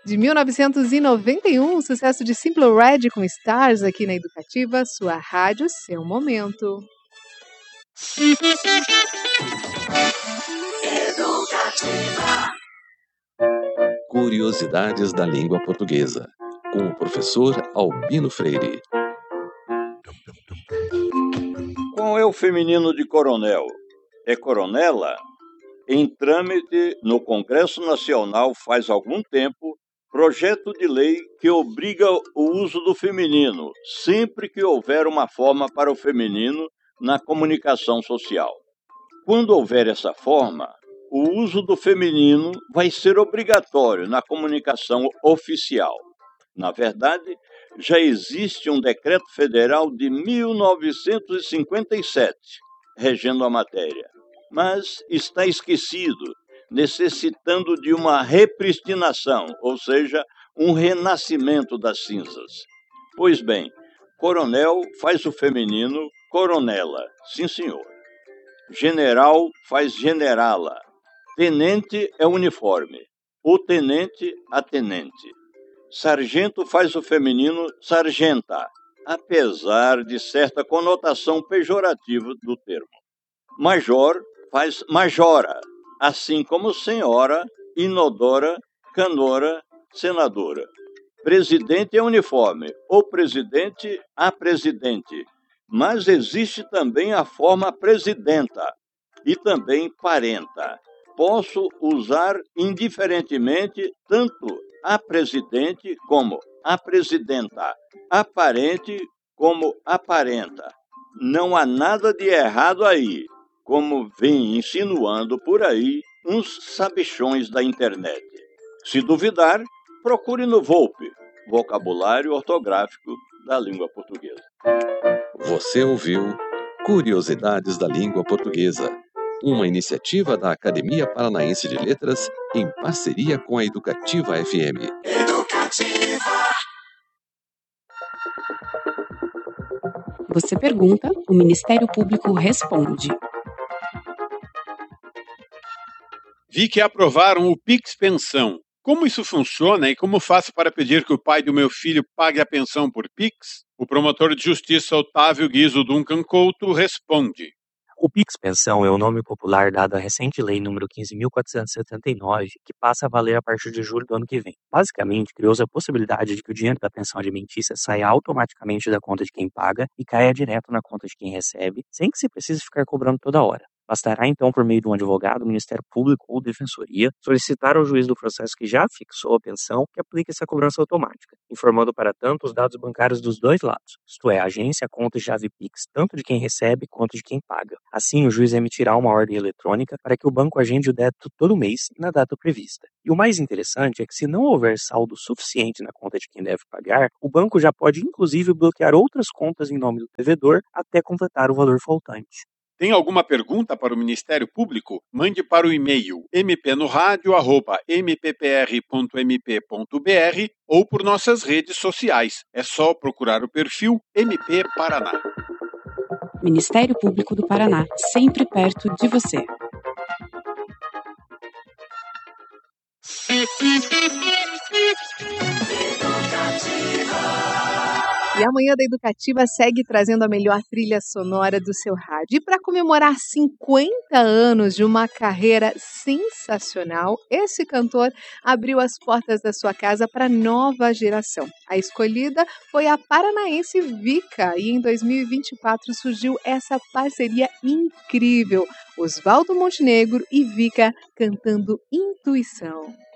De 1991, sucesso de Simple Red com Stars aqui na Educativa, sua rádio, seu momento. Curiosidades da língua portuguesa, com o professor Albino Freire. Qual é o feminino de coronel? É coronela? Em trâmite no Congresso Nacional faz algum tempo, projeto de lei que obriga o uso do feminino, sempre que houver uma forma para o feminino na comunicação social. Quando houver essa forma, o uso do feminino vai ser obrigatório na comunicação oficial. Na verdade, já existe um decreto federal de 1957 regendo a matéria, mas está esquecido, necessitando de uma repristinação, ou seja, um renascimento das cinzas. Pois bem, coronel faz o feminino coronela, sim senhor. General faz generala. Tenente é uniforme. O tenente, a tenente. Sargento faz o feminino sargenta, apesar de certa conotação pejorativa do termo. Major faz majora, assim como senhora, inodora, canora, senadora. Presidente é uniforme. O presidente, a presidente. Mas existe também a forma presidenta e também parenta. Posso usar indiferentemente tanto a presidente como a presidenta, aparente como aparenta. Não há nada de errado aí, como vem insinuando por aí uns sabichões da internet. Se duvidar, procure no Volpe, Vocabulário Ortográfico da Língua Portuguesa. Você ouviu Curiosidades da Língua Portuguesa, uma iniciativa da Academia Paranaense de Letras em parceria com a Educativa FM. Educativa. Você pergunta, o Ministério Público responde. Vi que aprovaram o Pix Pensão. Como isso funciona e como faço para pedir que o pai do meu filho pague a pensão por Pix? O promotor de justiça Otávio Guizo Duncan Couto responde. O Pix Pensão é o nome popular dado à recente lei número 15.479, que passa a valer a partir de julho do ano que vem. Basicamente, criou-se a possibilidade de que o dinheiro da pensão alimentícia saia automaticamente da conta de quem paga e caia direto na conta de quem recebe, sem que se precise ficar cobrando toda hora. Bastará, então, por meio de um advogado, Ministério Público ou Defensoria, solicitar ao juiz do processo que já fixou a pensão que aplique essa cobrança automática, informando para tanto os dados bancários dos dois lados, isto é, a agência, conta e chave Pix, tanto de quem recebe quanto de quem paga. Assim, o juiz emitirá uma ordem eletrônica para que o banco agende o débito todo mês e na data prevista. E o mais interessante é que, se não houver saldo suficiente na conta de quem deve pagar, o banco já pode, inclusive, bloquear outras contas em nome do devedor até completar o valor faltante. Tem alguma pergunta para o Ministério Público? Mande para o e-mail mpnoradio@mppr.mp.br ou por nossas redes sociais. É só procurar o perfil MP Paraná. Ministério Público do Paraná, sempre perto de você. E a Manhã da Educativa segue trazendo a melhor trilha sonora do seu rádio. E para comemorar 50 anos de uma carreira sensacional, esse cantor abriu as portas da sua casa para a nova geração. A escolhida foi a paranaense Vika e em 2024 surgiu essa parceria incrível. Osvaldo Montenegro e Vika cantando Intuição.